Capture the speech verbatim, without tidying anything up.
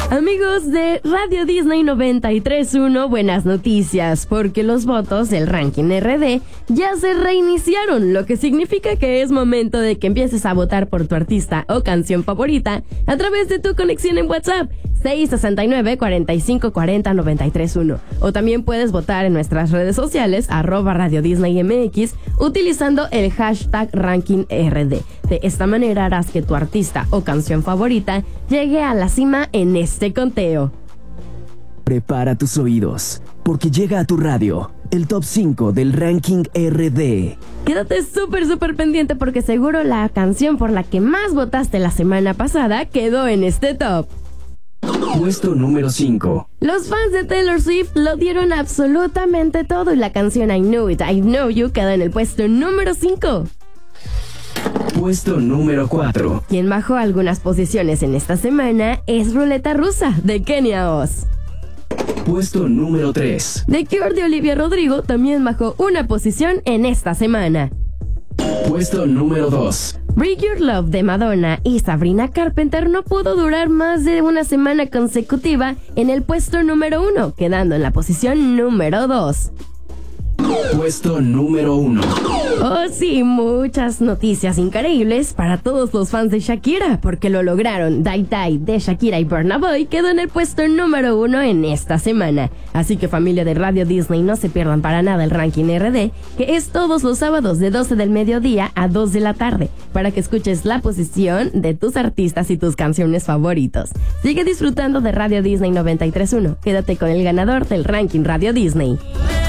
Amigos de Radio Disney noventa y tres punto uno, buenas noticias, porque los votos del ranking R D ya se reiniciaron, lo que significa que es momento de que empieces a votar por tu artista o canción favorita a través de tu conexión en WhatsApp seis sesenta y nueve, cuarenta y cinco, cuarenta, noventa y tres uno. O también puedes votar en nuestras redes sociales, arroba Radio Disney M X, utilizando el hashtag ranking R D. De esta manera harás que tu artista o canción favorita llegue a la cima en este conteo. Prepara tus oídos, porque llega a tu radio el top cinco del ranking R D. Quédate súper súper pendiente porque seguro la canción por la que más votaste la semana pasada quedó en este top. Puesto número cinco. Los fans de Taylor Swift lo dieron absolutamente todo y la canción I Knew It, I Know You quedó en el puesto número cinco. Puesto número cuatro. Quien bajó algunas posiciones en esta semana es Ruleta Rusa de Kenia Oz. Puesto número tres. The Cure de Olivia Rodrigo también bajó una posición en esta semana. Puesto número dos. Break Your Love de Madonna y Sabrina Carpenter no pudo durar más de una semana consecutiva en el puesto número uno, quedando en la posición número dos. Puesto número uno. Oh sí, muchas noticias increíbles para todos los fans de Shakira, porque lo lograron. Die Die de Shakira y Burna Boy quedó en el puesto número uno en esta semana. Así que familia de Radio Disney, no se pierdan para nada el ranking R D, que es todos los sábados de doce del mediodía a dos de la tarde, para que escuches la posición de tus artistas y tus canciones favoritos. Sigue disfrutando de Radio Disney noventa y tres punto uno. Quédate con el ganador del ranking Radio Disney.